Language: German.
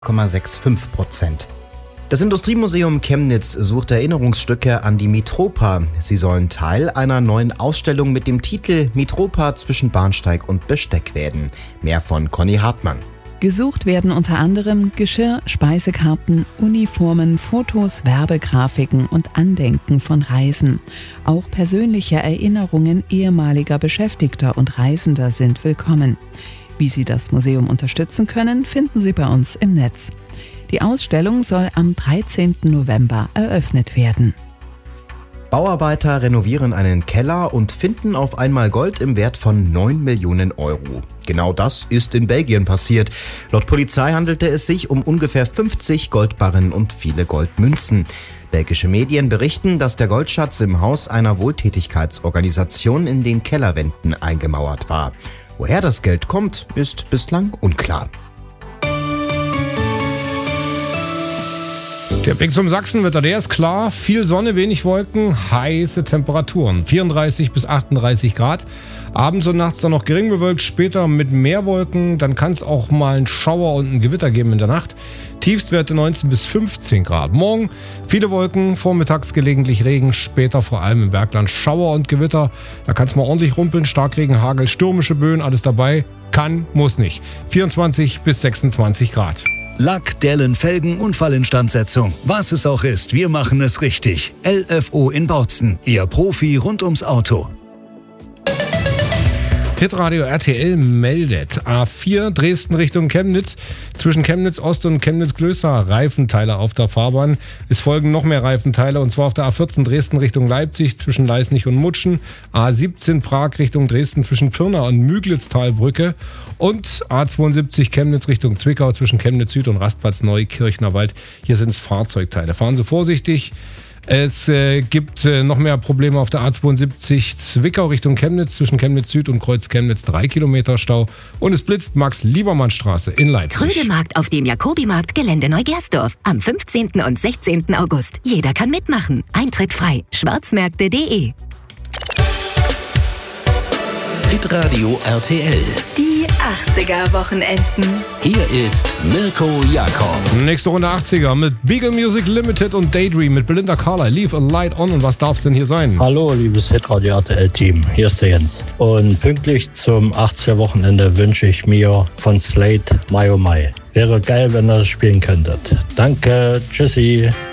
0,65%. Das Industriemuseum Chemnitz sucht Erinnerungsstücke an die Mitropa. Sie sollen Teil einer neuen Ausstellung mit dem Titel Mitropa zwischen Bahnsteig und Besteck werden. Mehr von Conny Hartmann. Gesucht werden unter anderem Geschirr, Speisekarten, Uniformen, Fotos, Werbegrafiken und Andenken von Reisen. Auch persönliche Erinnerungen ehemaliger Beschäftigter und Reisender sind willkommen. Wie Sie das Museum unterstützen können, finden Sie bei uns im Netz. Die Ausstellung soll am 13. November eröffnet werden. Bauarbeiter renovieren einen Keller und finden auf einmal Gold im Wert von 9 Millionen Euro. Genau das ist in Belgien passiert. Laut Polizei handelte es sich um ungefähr 50 Goldbarren und viele Goldmünzen. Belgische Medien berichten, dass der Goldschatz im Haus einer Wohltätigkeitsorganisation in den Kellerwänden eingemauert war. Woher das Geld kommt, ist bislang unklar. Der Blick zum Sachsenwetter, der ist klar. Viel Sonne, wenig Wolken, heiße Temperaturen. 34 bis 38 Grad. Abends und nachts dann noch gering bewölkt, später mit mehr Wolken. Dann kann es auch mal einen Schauer und ein Gewitter geben in der Nacht. Tiefstwerte 19 bis 15 Grad. Morgen viele Wolken, vormittags gelegentlich Regen, später vor allem im Bergland Schauer und Gewitter. Da kann es mal ordentlich rumpeln, Starkregen, Hagel, stürmische Böen, alles dabei. Kann, muss nicht. 24 bis 26 Grad. Lack, Dellen, Felgen, Unfallinstandsetzung. Was es auch ist, wir machen es richtig. LFO in Bautzen, Ihr Profi rund ums Auto. Hitradio RTL meldet. A4 Dresden Richtung Chemnitz. Zwischen Chemnitz Ost und Chemnitz Klöster Reifenteile auf der Fahrbahn. Es folgen noch mehr Reifenteile und zwar auf der A14 Dresden Richtung Leipzig zwischen Leisnig und Mutschen. A17 Prag Richtung Dresden zwischen Pirna und Müglitztalbrücke. Und A72 Chemnitz Richtung Zwickau zwischen Chemnitz Süd und Rastplatz Neukirchner Wald. Hier sind es Fahrzeugteile. Fahren Sie vorsichtig. Es gibt noch mehr Probleme auf der A72 Zwickau Richtung Chemnitz zwischen Chemnitz Süd und Kreuz Chemnitz 3 Kilometer Stau und es blitzt Max-Liebermann-Straße in Leipzig. Trödelmarkt auf dem Jakobimarkt Gelände Neugersdorf am 15. und 16. August. Jeder kann mitmachen. Eintritt frei. Schwarzmärkte.de. Hitradio RTL. Die 80er-Wochenenden. Hier ist Mirko Jakob. Nächste Runde 80er mit Beagle Music Limited und Daydream mit Belinda Carlisle. Leave a Light on. Und was darf's denn hier sein? Hallo, liebes Hitradio RTL-Team. Hier ist der Jens. Und pünktlich zum 80er-Wochenende wünsche ich mir von Slate My Oh My. Wäre geil, wenn ihr das spielen könntet. Danke. Tschüssi.